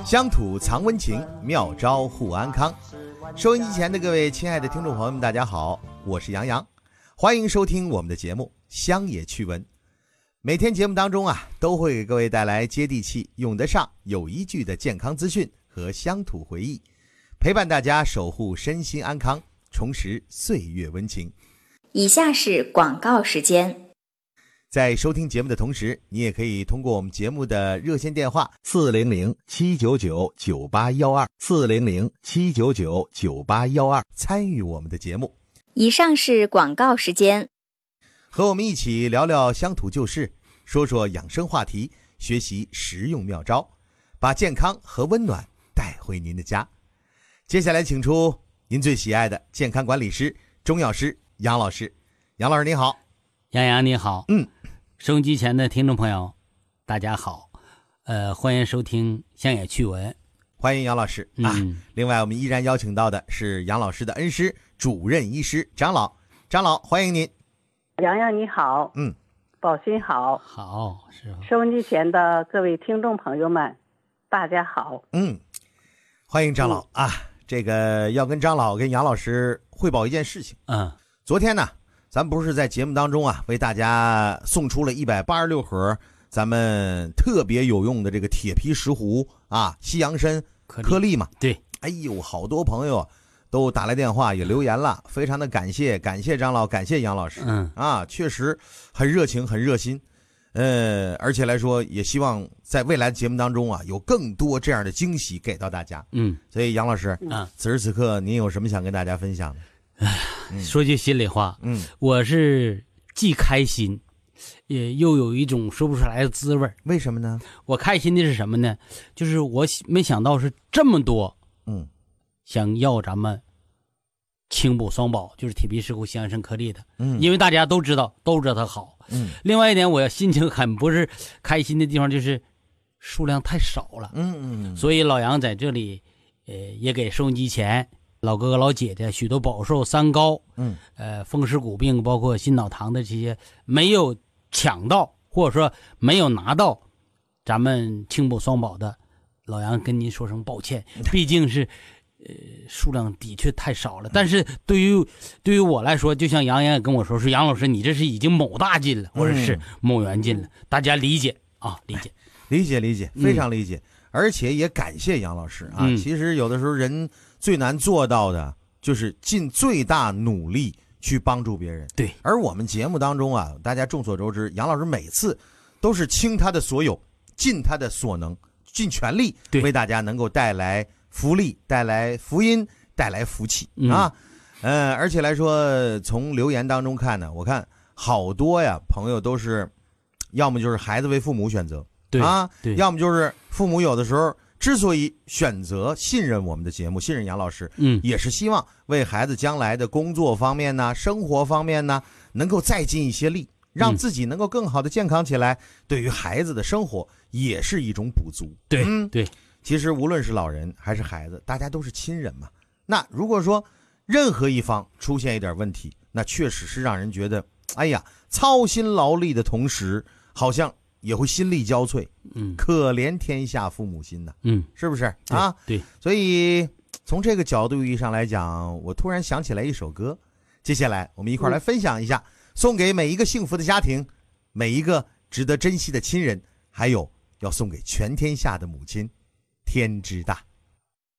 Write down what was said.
乡土藏温情，妙招护安康。收音机前的各位亲爱的听众朋友们，大家好，我是杨洋，欢迎收听我们的节目乡野趣闻。每天节目当中都会给各位带来接地气、用得上、有依据的健康资讯和乡土回忆，陪伴大家守护身心安康，重拾岁月温情。 以下是广告时间。 在收听节目的同时，你也可以通过我们节目的热线电话400-799-9812 400-799-9812参与我们的节目。 以上是广告时间。 和我们一起聊聊乡土旧事，说说养生话题，学习实用妙招，把健康和温暖带回您的家。接下来请出您最喜爱的健康管理师、中药师杨老师。杨老师你好。 杨洋你好。收音机前的听众朋友大家好，欢迎收听乡野趣闻。 欢迎杨老师另外我们依然邀请到的是杨老师的恩师、主任医师张老。张老欢迎您。 杨洋你好。宝鑫好。 好，是吧？ 收音机前的各位听众朋友们大家好。 欢迎张老这个要跟张老跟杨老师汇报一件事情。昨天呢咱不是在节目当中为大家送出了186盒咱们特别有用的这个铁皮石斛西洋参颗粒嘛？ 对。 哎呦，好多朋友都打来电话也留言了，非常的感谢张老，感谢杨老师。确实很热情很热心。而且来说也希望在未来的节目当中有更多这样的惊喜给到大家。所以杨老师此时此刻您有什么想跟大家分享的？ 说句心里话，我是既开心又有一种说不出来的滋味。 为什么呢？ 我开心的是什么呢？就是我没想到是这么多想要咱们清补双宝，就是铁皮石斛西洋参颗粒的。因为大家都知道它好。另外一点我心情很不是开心的地方就是数量太少了。所以老杨在这里也给收音机前老哥哥老姐姐许多饱受三高风湿骨病包括心脑糖的这些没有抢到或者说没有拿到咱们清补双宝的，老杨跟您说声抱歉，毕竟是数量的确太少了。但是对于我来说，就像杨洋也跟我说杨老师你这是已经某大进了或者是某元进了，大家理解理解非常理解。而且也感谢杨老师其实有的时候人最难做到的就是尽最大努力去帮助别人。 对。 而我们节目当中大家众所周知，杨老师每次都是倾他的所有，尽他的所能，尽全力为大家能够带来福利，带来福音，带来福气而且来说从留言当中看呢，我看好多朋友都是要么就是孩子为父母选择对要么就是父母有的时候之所以选择信任我们的节目，信任杨老师也是希望为孩子将来的工作方面呢、生活方面呢能够再尽一些力，让自己能够更好的健康起来，对于孩子的生活也是一种补足。 对其实无论是老人还是孩子，大家都是亲人嘛。那如果说任何一方出现一点问题，那确实是让人觉得操心劳力的同时好像也会心力交瘁。可怜天下父母心呐。是不是对。 所以从这个角度意义上来讲，我突然想起来一首歌，接下来我们一块来分享一下，送给每一个幸福的家庭，每一个值得珍惜的亲人，还有要送给全天下的母亲。天之大。